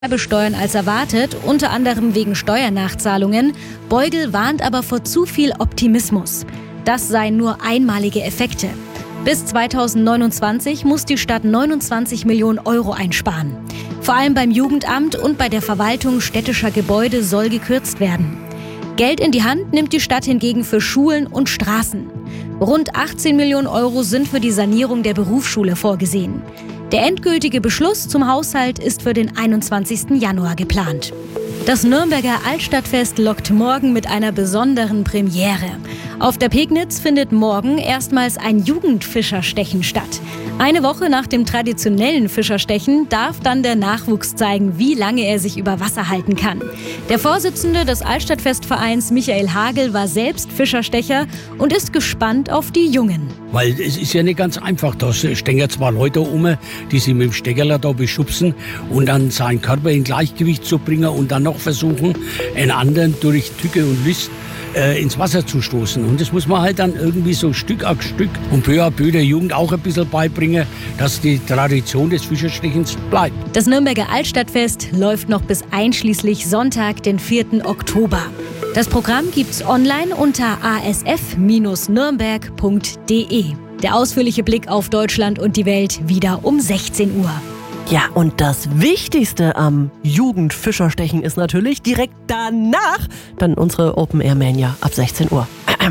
besteuern als erwartet, unter anderem wegen Steuernachzahlungen. Beugel warnt aber vor zu viel Optimismus. Das seien nur einmalige Effekte. Bis 2029 muss die Stadt 29 Millionen Euro einsparen. Vor allem beim Jugendamt und bei der Verwaltung städtischer Gebäude soll gekürzt werden. Geld in die Hand nimmt die Stadt hingegen für Schulen und Straßen. Rund 18 Millionen Euro sind für die Sanierung der Berufsschule vorgesehen. Der endgültige Beschluss zum Haushalt ist für den 21. Januar geplant. Das Nürnberger Altstadtfest lockt morgen mit einer besonderen Premiere. Auf der Pegnitz findet morgen erstmals ein Jugendfischerstechen statt. Eine Woche nach dem traditionellen Fischerstechen darf dann der Nachwuchs zeigen, wie lange er sich über Wasser halten kann. Der Vorsitzende des Altstadtfestvereins, Michael Hagel, war selbst Fischerstecher und ist gespannt auf die Jungen. Weil es ist ja nicht ganz einfach. Da stehen ja zwei Leute um, die sich mit dem Steckerler da beschubsen und dann seinen Körper in Gleichgewicht zu bringen und dann noch versuchen, einen anderen durch Tücke und List ins Wasser zu stoßen. Und das muss man halt dann irgendwie so Stück auf Stück und peu à peu der Jugend auch ein bisschen beibringen, dass die Tradition des Fischerstechens bleibt. Das Nürnberger Altstadtfest läuft noch bis einschließlich Sonntag, den 4. Oktober. Das Programm gibt's online unter asf-nürnberg.de. Der ausführliche Blick auf Deutschland und die Welt wieder um 16 Uhr. Ja, und das Wichtigste am Jugendfischerstechen ist natürlich direkt danach dann unsere Open Air Mania ab 16 Uhr.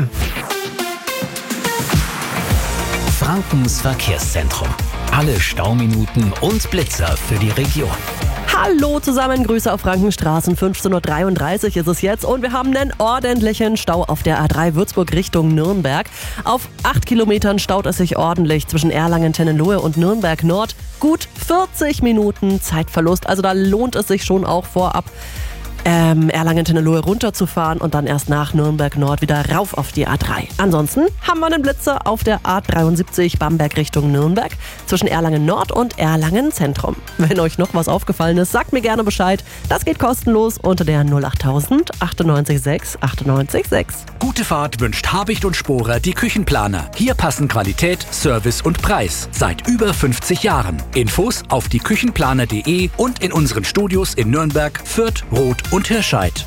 Frankens Verkehrszentrum. Alle Stauminuten und Blitzer für die Region. Hallo zusammen, Grüße auf Frankenstraßen, 15.33 Uhr ist es jetzt und wir haben einen ordentlichen Stau auf der A3 Würzburg Richtung Nürnberg. Auf 8 Kilometern staut es sich ordentlich zwischen Erlangen-Tennenlohe und Nürnberg Nord. Gut 40 Minuten Zeitverlust, also da lohnt es sich schon auch vorab, Erlangen-Tennenlohe runterzufahren und dann erst nach Nürnberg Nord wieder rauf auf die A3. Ansonsten haben wir einen Blitzer auf der A73 Bamberg Richtung Nürnberg zwischen Erlangen Nord und Erlangen Zentrum. Wenn euch noch was aufgefallen ist, sagt mir gerne Bescheid. Das geht kostenlos unter der 08000 98 6 98 6. Gute Fahrt wünscht Habicht und Sporer die Küchenplaner. Hier passen Qualität, Service und Preis. Seit über 50 Jahren. Infos auf dieküchenplaner.de und in unseren Studios in Nürnberg, Fürth, Roth und Hirscheid.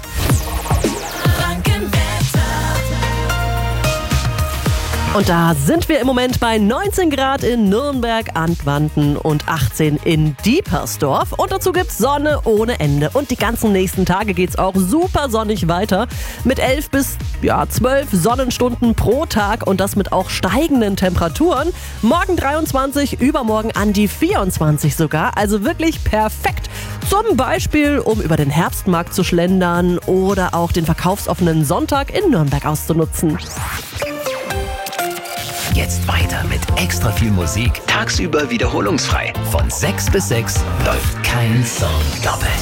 Und da sind wir im Moment bei 19 Grad in Nürnberg, Antwanten und 18 in Diepersdorf. Und dazu gibt's Sonne ohne Ende. Und die ganzen nächsten Tage geht's auch super sonnig weiter. Mit 11 bis 12 Sonnenstunden pro Tag und das mit auch steigenden Temperaturen. Morgen 23, übermorgen an die 24 sogar. Also wirklich perfekt. Zum Beispiel, um über den Herbstmarkt zu schlendern oder auch den verkaufsoffenen Sonntag in Nürnberg auszunutzen. Jetzt weiter mit extra viel Musik. Tagsüber wiederholungsfrei. Von 6 bis 6 läuft kein Song doppelt.